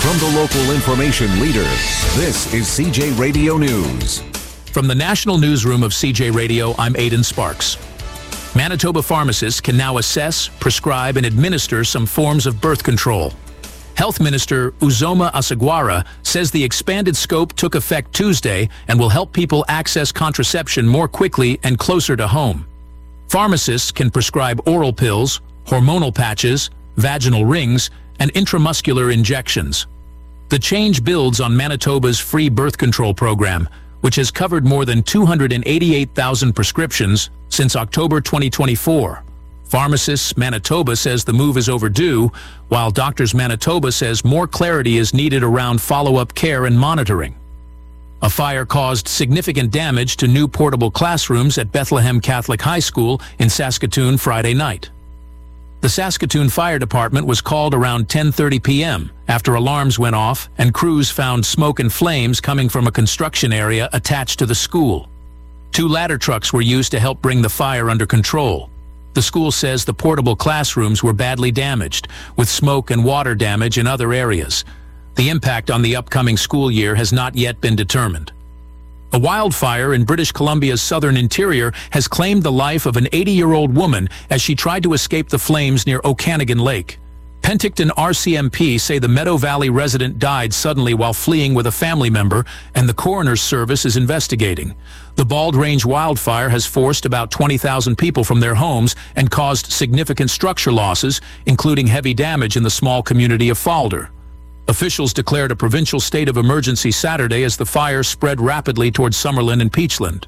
From the local information leader, this is CJ Radio News. From the National Newsroom of CJ Radio, I'm Aidan Sparks. Manitoba pharmacists can now assess, prescribe, and administer some forms of birth control. Health Minister Uzoma Asagwara says the expanded scope took effect Tuesday and will help people access contraception more quickly and closer to home. Pharmacists can prescribe oral pills, hormonal patches, vaginal rings, and intramuscular injections. The change builds on Manitoba's free birth control program, which has covered more than 288,000 prescriptions since October 2024. Pharmacists Manitoba says the move is overdue, while Doctors Manitoba says more clarity is needed around follow-up care and monitoring. A fire caused significant damage to new portable classrooms at Bethlehem Catholic High School in Saskatoon Friday night. The Saskatoon Fire Department was called around 10:30 p.m. after alarms went off and crews found smoke and flames coming from a construction area attached to the school. 2 ladder trucks were used to help bring the fire under control. The school says the portable classrooms were badly damaged, with smoke and water damage in other areas. The impact on the upcoming school year has not yet been determined. A wildfire in British Columbia's southern interior has claimed the life of an 80-year-old woman as she tried to escape the flames near Okanagan Lake. Penticton RCMP say the Meadow Valley resident died suddenly while fleeing with a family member, and the coroner's service is investigating. The Bald Range wildfire has forced about 20,000 people from their homes and caused significant structure losses, including heavy damage in the small community of Falder. Officials declared a provincial state of emergency Saturday as the fire spread rapidly towards Summerlin and Peachland.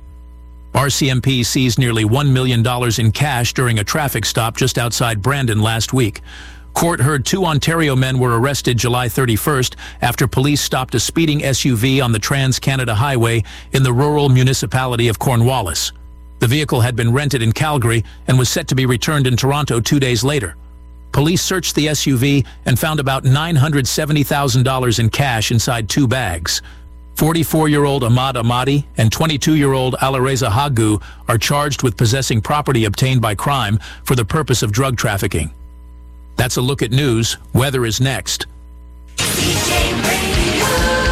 RCMP seized nearly $1 million in cash during a traffic stop just outside Brandon last week. Court heard 2 Ontario men were arrested July 31st after police stopped a speeding SUV on the Trans-Canada Highway in the rural municipality of Cornwallis. The vehicle had been rented in Calgary and was set to be returned in Toronto 2 days later. Police searched the SUV and found about $970,000 in cash inside 2 bags. 44-year-old Ahmad Ahmadi and 22-year-old Alareza Hagu are charged with possessing property obtained by crime for the purpose of drug trafficking. That's a look at news. Weather is next. CJ Radio,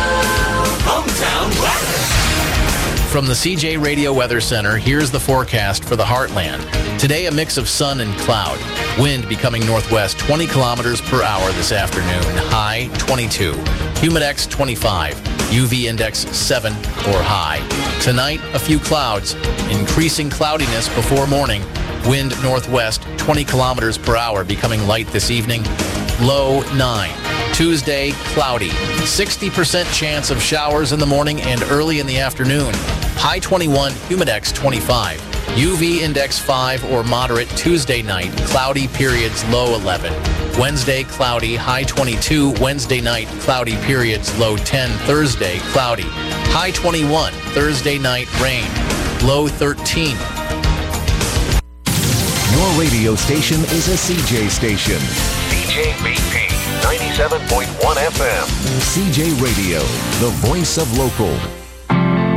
Hometown Weather. From the CJ Radio Weather Center, here's the forecast for the Heartland. Today, a mix of sun and cloud. Wind becoming northwest 20 kilometers per hour this afternoon. High 22. Humidex 25. UV index 7 or high. Tonight, a few clouds. Increasing cloudiness before morning. Wind northwest 20 kilometers per hour becoming light this evening. Low 9. Tuesday, cloudy. 60% chance of showers in the morning and early in the afternoon. High 21, Humidex 25. UV index 5 or moderate Tuesday night. Cloudy periods, low 11. Wednesday, cloudy. High 22. Wednesday night, cloudy periods, low 10. Thursday, cloudy. High 21. Thursday night, rain. Low 13. Your radio station is a CJ station. CJBP 97.1 FM. CJ Radio, the voice of local.